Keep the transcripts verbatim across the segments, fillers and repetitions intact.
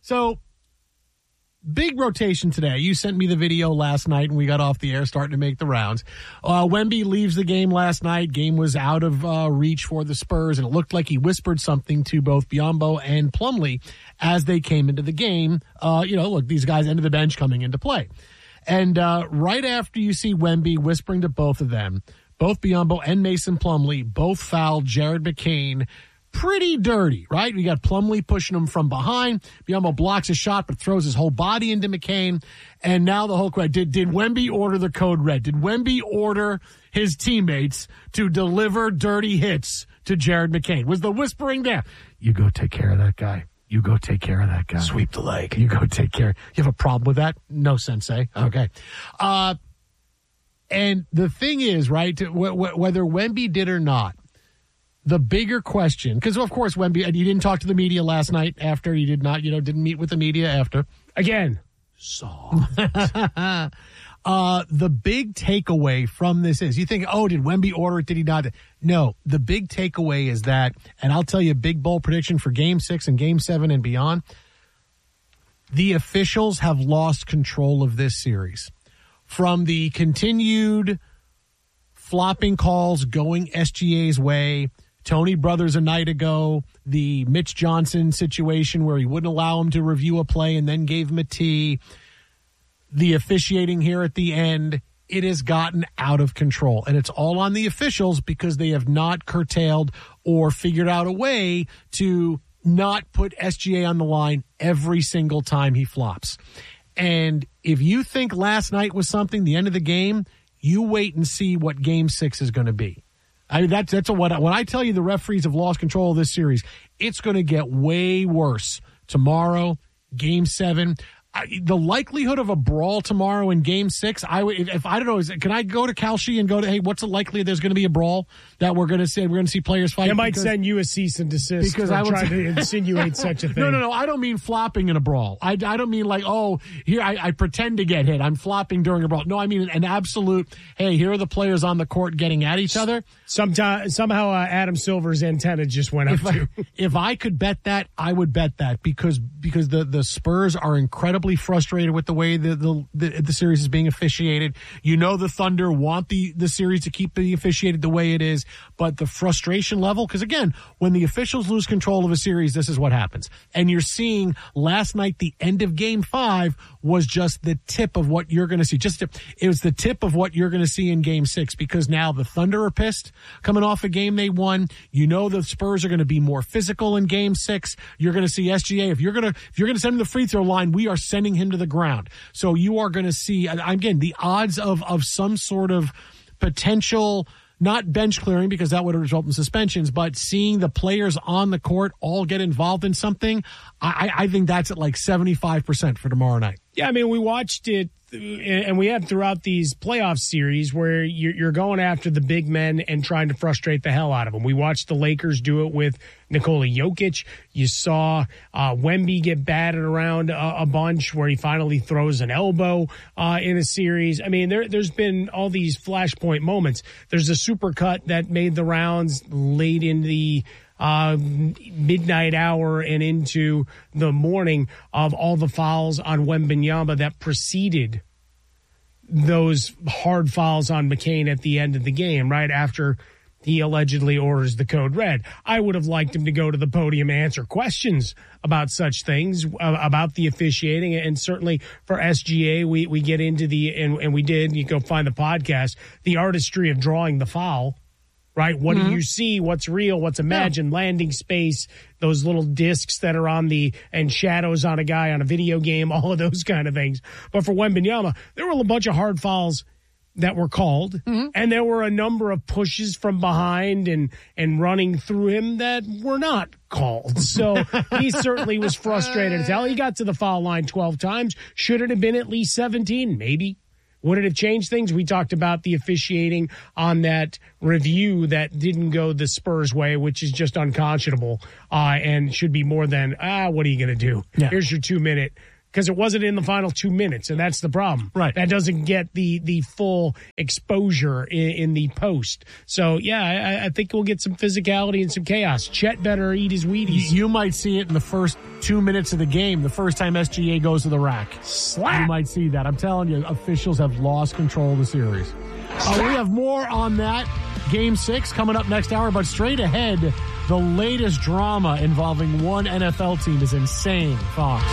So, big rotation today. You sent me the video last night, and we got off the air starting to make the rounds. Uh, Wemby leaves the game last night. Game was out of uh, reach for the Spurs, and it looked like he whispered something to both Biyombo and Plumlee as they came into the game. Uh, you know, look, these guys ended the bench coming into play. And uh, right after you see Wemby whispering to both of them, both Biyombo and Mason Plumlee both fouled Jared McCain pretty dirty, right? We got Plumlee pushing him from behind. Biyombo blocks a shot but throws his whole body into McCain. And now the whole crowd, did, did Wemby order the code red? Did Wemby order his teammates to deliver dirty hits to Jared McCain? Was the whispering there? You go take care of that guy. You go take care of that guy. Sweep the leg. You go take care. You have a problem with that? No, sensei. Okay. Uh, and the thing is, right, w- w- whether Wemby did or not, the bigger question, because of course Wemby, and you didn't talk to the media last night after, you did not, you know, didn't meet with the media after. Again, soft. uh, the big takeaway from this is, you think, oh, did Wemby order it? Did he not? No, the big takeaway is that, and I'll tell you a big bold prediction for game six and game seven and beyond, the officials have lost control of this series. From the continued flopping calls going S G A's way, Tony Brothers a night ago, the Mitch Johnson situation where he wouldn't allow him to review a play and then gave him a tee, the officiating here at the end, it has gotten out of control. And it's all on the officials because they have not curtailed or figured out a way to not put S G A on the line every single time he flops. And if you think last night was something, the end of the game, you wait and see what game six is going to be. I mean, that's, that's a, what, when I tell you the referees have lost control of this series, it's going to get way worse tomorrow, game seven. I, the likelihood of a brawl tomorrow in game six, I would, if, if I don't know, is, can I go to Kalshi and go to, hey, what's the likelihood there's going to be a brawl that we're going to see, we're going to see players fight? They might because, send you a cease and desist because I would try to insinuate such a thing. No, no, no. I don't mean flopping in a brawl. I, I don't mean like, oh, here, I, I pretend to get hit. I'm flopping during a brawl. No, I mean an absolute, hey, here are the players on the court getting at each other. Sometime, somehow uh, Adam Silver's antenna just went up if too. I, if I could bet that, I would bet that because, because the, the Spurs are incredibly frustrated with the way the, the the the series is being officiated. You know the Thunder want the the series to keep being officiated the way it is, but the frustration level, because again, when the officials lose control of a series, this is what happens. And you're seeing last night, the end of game five was just the tip of what you're going to see. Just to, it was the tip of what you're going to see in game six, because now the Thunder are pissed coming off a game they won. You know the Spurs are going to be more physical in game six. You're going to see S G A. If you're going to if you're going to send him the free throw line, we are sending him to the ground. So you are going to see, again, the odds of, of some sort of potential, not bench clearing because that would result in suspensions, but seeing the players on the court all get involved in something, I, I think that's at like seventy-five percent for tomorrow night. Yeah, I mean, we watched it, and we have throughout these playoff series where you're going after the big men and trying to frustrate the hell out of them. We watched the Lakers do it with Nikola Jokic. You saw uh, Wemby get batted around a, a bunch where he finally throws an elbow uh, in a series. I mean, there, there's been all these flashpoint moments. There's a supercut that made the rounds late in the Uh, midnight hour and into the morning of all the fouls on Wembanyama that preceded those hard fouls on McCain at the end of the game, right after he allegedly orders the code red. I would have liked him to go to the podium and answer questions about such things, uh, about the officiating, and certainly for S G A, we, we get into the, and, and we did, you go find the podcast, the artistry of drawing the foul. Right? What mm-hmm. do you see? What's real? What's imagined? Yeah. Landing space, those little discs that are on the, and shadows on a guy on a video game, all of those kind of things. But for Wembanyama, there were a bunch of hard fouls that were called, mm-hmm. and there were a number of pushes from behind and, and running through him that were not called. So he certainly was frustrated as hell. He got to the foul line twelve times. Should it have been at least seventeen? Maybe. Would it have changed things? We talked about the officiating on that review that didn't go the Spurs way, which is just unconscionable uh, and should be more than, ah, what are you going to do? Yeah. Here's your two-minute because it wasn't in the final two minutes, and that's the problem. Right. That doesn't get the the full exposure in, in the post. So, yeah, I, I think we'll get some physicality and some chaos. Chet better eat his Wheaties. You might see it in the first two minutes of the game, the first time S G A goes to the rack. Slap. You might see that. I'm telling you, officials have lost control of the series. Uh, we have more on that. Game six coming up next hour, but straight ahead, the latest drama involving one N F L team is insane. Fox.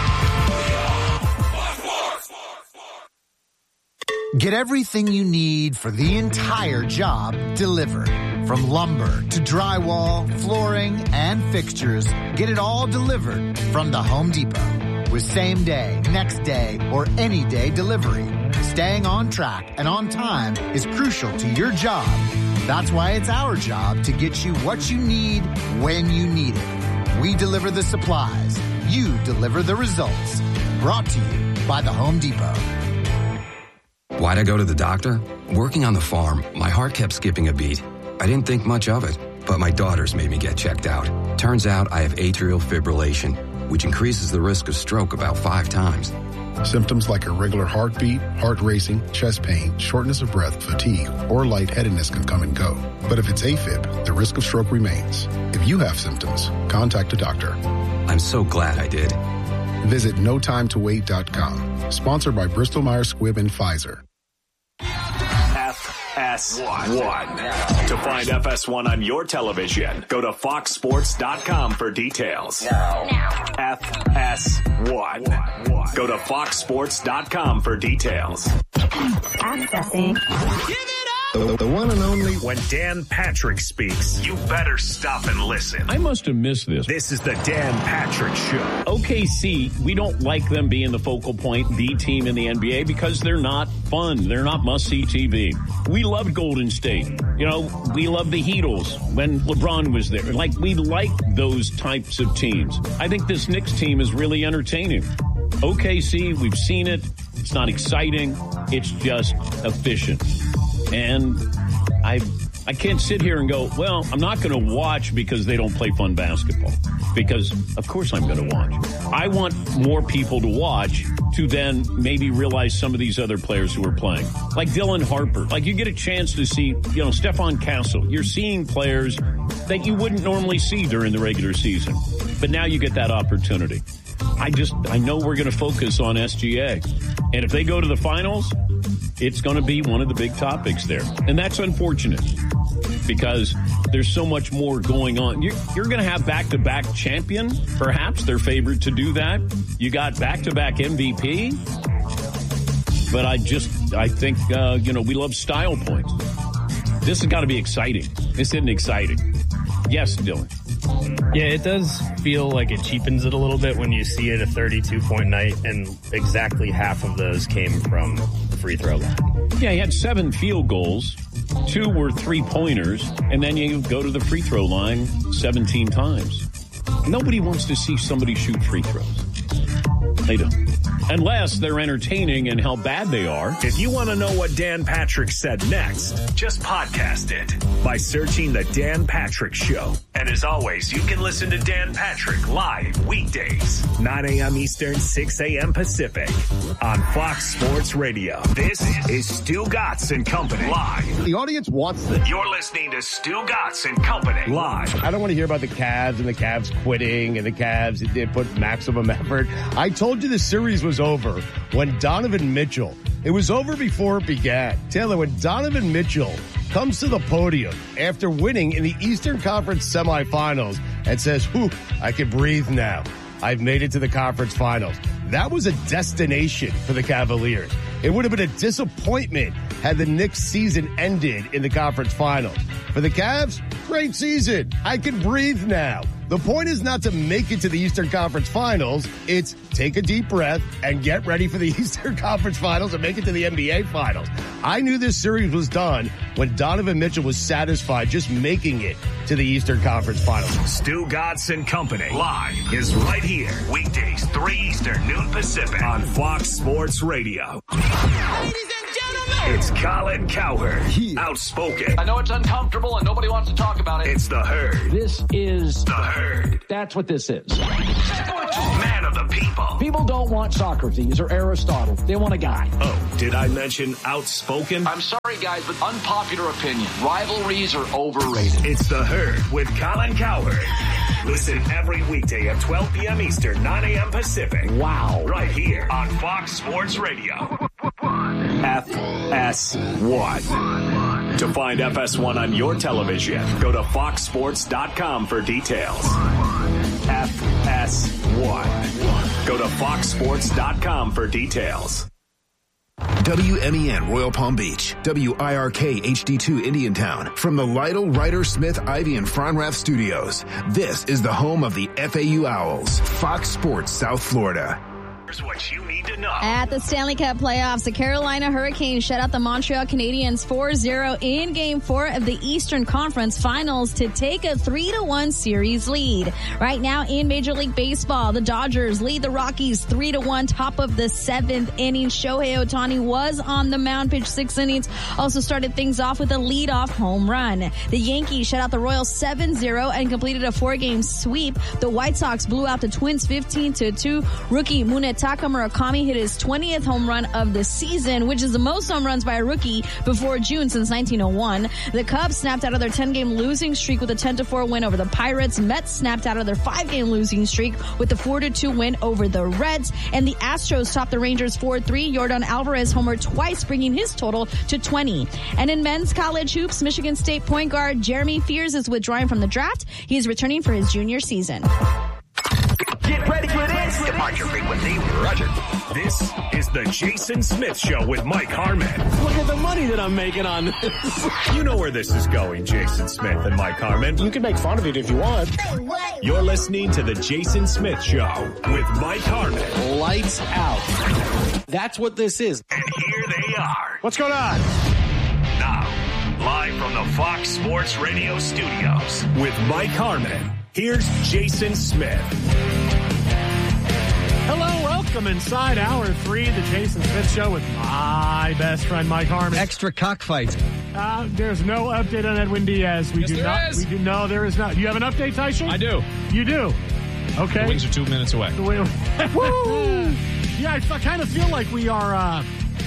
Get everything you need for the entire job delivered. From lumber to drywall, flooring, and fixtures, get it all delivered from the Home Depot. With same day, next day, or any day delivery, staying on track and on time is crucial to your job. That's why it's our job to get you what you need when you need it. We deliver the supplies. You deliver the results. Brought to you by the Home Depot. Why'd I go to the doctor? Working on the farm, my heart kept skipping a beat. I didn't think much of it, but my daughters made me get checked out. Turns out I have atrial fibrillation, which increases the risk of stroke about five times. Symptoms like irregular heartbeat, heart racing, chest pain, shortness of breath, fatigue, or lightheadedness can come and go. But if it's AFib, the risk of stroke remains. If you have symptoms, contact a doctor. I'm so glad I did. Visit no time to wait dot com. Sponsored by Bristol Myers Squibb and Pfizer. F S one. To find F S one on your television, go to fox sports dot com for details. Now. F S one. Go to fox sports dot com for details. Accessing. Give it up! The, the one and only. When Dan Patrick speaks, you better stop and listen. I must have missed this. This is the Dan Patrick Show. O K C, we don't like them being the focal point, the team in the N B A, because they're not fun. They're not must-see T V. We loved Golden State. You know, we loved the Heatles when LeBron was there. Like, we like those types of teams. I think this Knicks team is really entertaining. O K C, we've seen it. It's not exciting. It's just efficient. And I I can't sit here and go, well, I'm not going to watch because they don't play fun basketball. Because, of course, I'm going to watch. I want more people to watch to then maybe realize some of these other players who are playing. Like Dylan Harper. Like, you get a chance to see, you know, Stephon Castle. You're seeing players that you wouldn't normally see during the regular season. But now you get that opportunity. I just, I know we're going to focus on S G A. And if they go to the finals, it's going to be one of the big topics there. And that's unfortunate because there's so much more going on. You're, you're going to have back-to-back champion. Perhaps they're favored to do that. You got back-to-back M V P. But I just, I think, uh, you know, we love style points. This has got to be exciting. This isn't exciting. Yes, Dylan. Yeah, it does feel like it cheapens it a little bit when you see it a thirty-two point night, and exactly half of those came from the free throw line. Yeah, he had seven field goals. Two were three-pointers, and then you go to the free throw line seventeen times. Nobody wants to see somebody shoot free throws. They don't. Unless they're entertaining and how bad they are. If you want to know what Dan Patrick said next, just podcast it by searching The Dan Patrick Show. And as always, you can listen to Dan Patrick live weekdays, nine a.m. Eastern, six a.m. Pacific on Fox Sports Radio. This is Stu Gatz and Company live. The audience wants this. You're listening to Stu Gatz and Company live. I don't want to hear about the Cavs and the Cavs quitting and the Cavs did put maximum effort. I told you the series was over when Donovan Mitchell, it was over before it began. Taylor, when Donovan Mitchell comes to the podium after winning in the Eastern Conference semifinals and says, whew, I can breathe now. I've made it to the conference finals. That was a destination for the Cavaliers. It would have been a disappointment had the Knicks season ended in the conference finals. For the Cavs, great season. I can breathe now. The point is not to make it to the Eastern Conference Finals. It's take a deep breath and get ready for the Eastern Conference Finals and make it to the N B A Finals. I knew this series was done when Donovan Mitchell was satisfied just making it to the Eastern Conference Finals. Stu Gatz and Company live is right here. Weekdays, three Eastern, noon Pacific on Fox Sports Radio. Ladies and gentlemen, it's Colin Cowherd. He outspoken. I know it's uncomfortable and nobody wants to talk about it. It's the Herd. This is the Herd. That's what this is. Man of the people. People don't don't want Socrates or Aristotle. They want a guy. Oh, did I mention outspoken? I'm sorry, guys, but unpopular opinion. Rivalries are overrated. It's The Herd with Colin Cowherd. Listen every weekday at twelve p.m. Eastern, nine a.m. Pacific. Wow. Right here on Fox Sports Radio. F S one. To find F S one on your television, go to fox sports dot com for details. F S one. Go to fox sports dot com for details. W M E N Royal Palm Beach, W I R K H D two Indiantown. From the Lytle, Ryder, Smith, Ivy, and Fronrath studios, this is the home of the F A U Owls, Fox Sports South Florida. Here's what you need to know. At the Stanley Cup playoffs, the Carolina Hurricanes shut out the Montreal Canadiens four zero in Game four of the Eastern Conference Finals to take a three to one series lead. Right now in Major League Baseball, the Dodgers lead the Rockies three to one, top of the seventh inning. Shohei Ohtani was on the mound, pitched six innings, also started things off with a leadoff home run. The Yankees shut out the Royals seven zero and completed a four-game sweep. The White Sox blew out the Twins fifteen to two. Rookie Munetaka Murakami hit his twentieth home run of the season, which is the most home runs by a rookie before June since nineteen oh one. The Cubs snapped out of their ten-game losing streak with a ten to four win over the Pirates. Mets snapped out of their five-game losing streak with a four to two win over the Reds. And the Astros topped the Rangers four three. Yordan Alvarez homered twice, bringing his total to twenty. And in men's college hoops, Michigan State point guard Jeremy Fears is withdrawing from the draft. He is returning for his junior season. Get ready for this. Departure frequency, Roger. This is the Jason Smith Show with Mike Harmon. Look at the money that I'm making on this. You know where this is going, Jason Smith and Mike Harmon. You can make fun of it if you want. You're listening to the Jason Smith Show with Mike Harmon. Lights out. That's what this is. And here they are. What's going on? Now, live from the Fox Sports Radio studios with Mike Harmon. Here's Jason Smith. Hello, welcome inside hour three of the Jason Smith Show with my best friend Mike Harmon. Extra cockfight. Uh, there's no update on Edwin Diaz. We yes, do there not. is. We do no. There is not. You have an update, Tyson? I do. You do. Okay. The Wings are two minutes away. Woo! Yeah, I kind of feel like we are. Uh,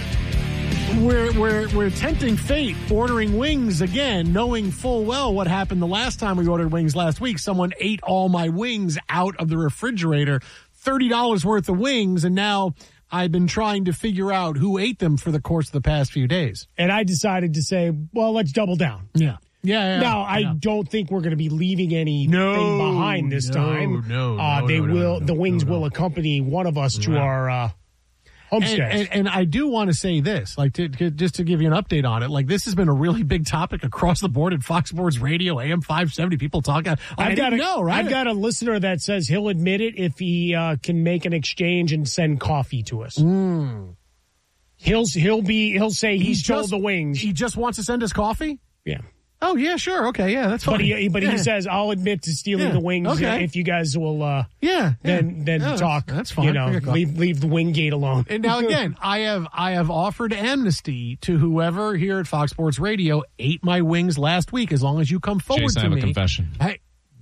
We're we're we're tempting fate, ordering wings again, knowing full well what happened the last time we ordered wings last week. Someone ate all my wings out of the refrigerator, thirty dollars worth of wings, and now I've been trying to figure out who ate them for the course of the past few days. And I decided to say, well, let's double down. Yeah. Yeah, yeah. Now, I yeah. don't think we're going to be leaving anything no, behind this no, time. No, uh, no, they no, will. no, the wings no, no. will accompany one of us to Wow. our uh, homestead. And, and, and I do want to say this, like, to, to, just to give you an update on it, like, this has been a really big topic across the board at Fox Sports Radio, A M five seventy. People talking. I I've got didn't a, know, right? I've got a listener that says he'll admit it if he uh, can make an exchange and send coffee to us. Mm. He'll he'll be he'll say he's, He's told just- the wings. He just wants to send us coffee? Yeah. Oh, yeah, sure. Okay, yeah, that's fine. But he but yeah. he says I'll admit to stealing Yeah, the wings okay. if you guys will. Uh, yeah, then yeah. then Yeah, talk. That's, that's fine. You know, Okay, cool. leave leave the wing gate alone. And now again, I have I have offered amnesty to whoever here at Fox Sports Radio ate my wings last week, as long as you come forward Jason, to I have me. a confession. Hey,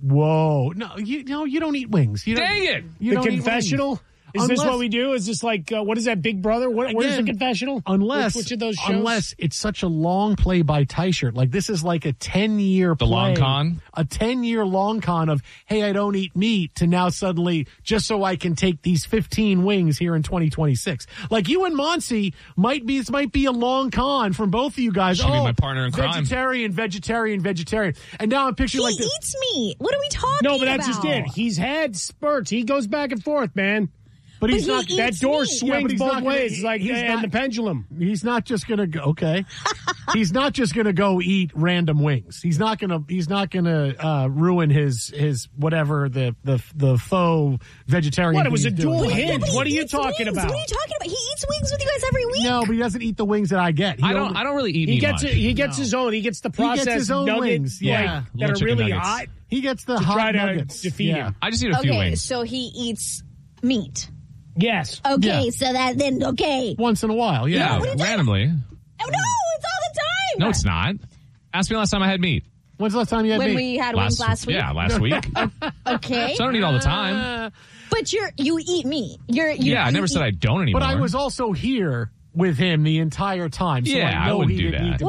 whoa, no, you no, you don't eat wings. You don't, Dang it! You the don't eat confessional. wings. Is Unless, this what we do? Is this like uh, what is that, Big Brother? What, where's the Again, confessional? Unless which, which of those shows? Unless it's such a long play by Tyshirt, like this is like a ten year The play, long con? a ten year long con of hey, I don't eat meat to now suddenly just so I can take these fifteen wings here in twenty twenty six. Like you and Monsi might be this might be a long con from both of you guys. Should oh, be my partner in crime. vegetarian, vegetarian, vegetarian, and now I'm picturing He like this. eats meat. What are we talking about? No, but that's just it. He's had spurts. He goes back and forth, man. But But he's he not. eats That door meat. swings Yeah, but he's both not gonna- ways, he- like he's and not- the pendulum. He's not just gonna go. Okay, he's not just gonna go eat random wings. He's not gonna. He's not gonna uh, ruin his his whatever the the the faux vegetarian. What, it was thing a he's doing. dual Yeah, hinge. but he What are you eats talking wings. about? What are you talking about? He eats wings with you guys every week. No, but he doesn't eat the wings that I get. He I don't. only- I don't really eat He meat gets much. it. He gets No. his own. He gets the He gets processed his own nuggets wings, yeah. like, Little that are chicken really nuggets. hot. He gets the To hot try to nuggets. defeat yeah. him. I just eat a few Okay, wings. so he eats meat. Yes. Okay, Yeah. so that then okay. Once in a while. Yeah. yeah, randomly. Oh no, it's all the time. No, it's not. Ask me last time I had meat. When's the last time you had when meat? we had wings last week. Yeah, last week. Okay. So I don't eat all the time. But you're you eat meat. You're you, yeah, I you never eat. said I don't anymore. But I was also here with him the entire time. So Yeah, I, know I wouldn't he do didn't that. eat the